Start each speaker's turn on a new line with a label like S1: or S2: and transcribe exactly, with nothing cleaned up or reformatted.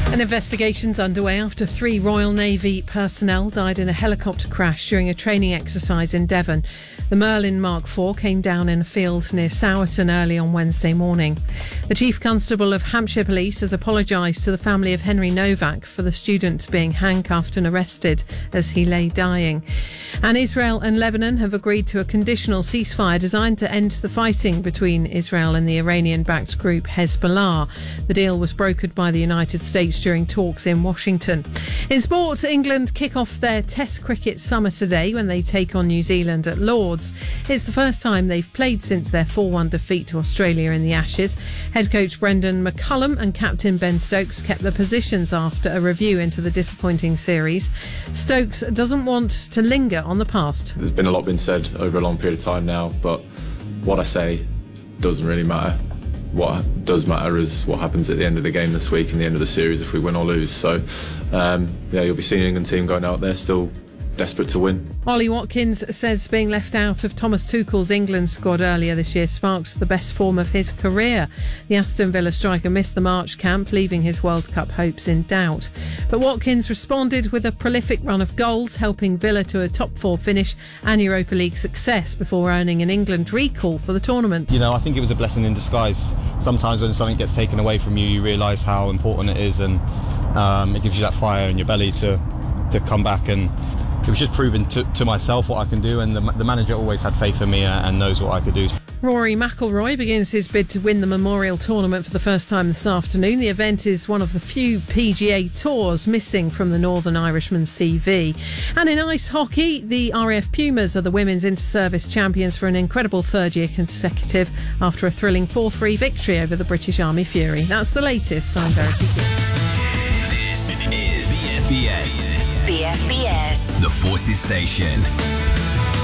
S1: An investigation's underway after three Royal Navy personnel died in a helicopter crash during a training exercise in Devon. The Merlin Mark four came down in a field near Sowerton early on Wednesday morning. The Chief Constable of Hampshire Police has apologised to the family of Henry Novak for the student being handcuffed and arrested as he lay dying. And Israel and Lebanon have agreed to a conditional ceasefire designed to end the fighting between Israel and the Iranian-backed group Hezbollah. The deal was brokered by the United States during talks in Washington. In sport, England kick off their Test cricket summer today when they take on New Zealand at Lords. It's the first time they've played since their four one defeat to Australia in the Ashes. Head coach Brendan McCullum and captain Ben Stokes kept their positions after a review into the disappointing series. Stokes doesn't want to linger on the past.
S2: There's been a lot been said over a long period of time now, but what I say doesn't really matter. What does matter is what happens at the end of the game this week and the end of the series if we win or lose. So, um, yeah, you'll be seeing an England team going out there still desperate to win.
S1: Ollie Watkins says being left out of Thomas Tuchel's England squad earlier this year sparks the best form of his career. The Aston Villa striker missed the March camp, leaving his World Cup hopes in doubt. But Watkins responded with a prolific run of goals, helping Villa to a top four finish and Europa League success before earning an England recall for the tournament.
S3: You know, I think it was a blessing in disguise. Sometimes when something gets taken away from you, you realise how important it is, and um, it gives you that fire in your belly to, to come back. And it was just proving to, to myself what I can do, and the, the manager always had faith in me and knows what I could do.
S1: Rory McIlroy begins his bid to win the Memorial Tournament for the first time this afternoon. The event is one of the few P G A tours missing from the Northern Irishman C V. And in ice hockey, the R A F Pumas are the women's inter-service champions for an incredible third year consecutive after a thrilling four three victory over the British Army Fury. That's the latest. I'm Verity Gibb.
S4: This is B F B S.
S5: B F B S.
S4: The Forces Station.